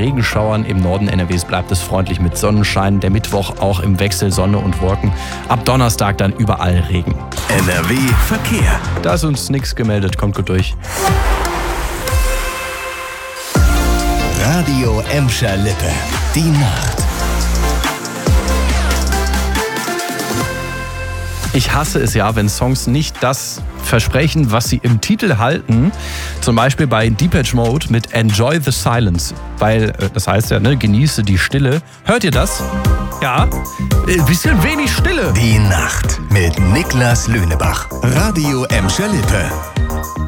Regenschauern. Im Norden NRWs bleibt es freundlich mit Sonnenschein. Der Mittwoch auch im Wechsel Sonne und Wolken. Ab Donnerstag dann überall Regen. NRW Verkehr. Da ist uns nichts gemeldet, kommt gut durch. Radio Emscher Lippe. Die Nacht. Ich hasse es ja, wenn Songs nicht das versprechen, was sie im Titel halten. Zum Beispiel bei Depeche Mode mit Enjoy the Silence. Weil, das heißt ja, ne, genieße die Stille. Hört ihr das? Ja, ein bisschen wenig Stille. Die Nacht mit Niklas Löhnebach. Radio Emscher Lippe.